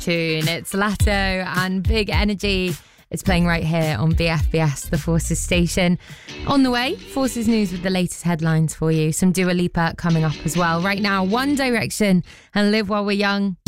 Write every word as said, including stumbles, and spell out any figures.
tune. It's Latto and Big Energy. It's playing right here on B F B S, the Forces station. On the way, Forces News with the latest headlines for you. Some Dua Lipa coming up as well. Right now, One Direction and Live While We're Young.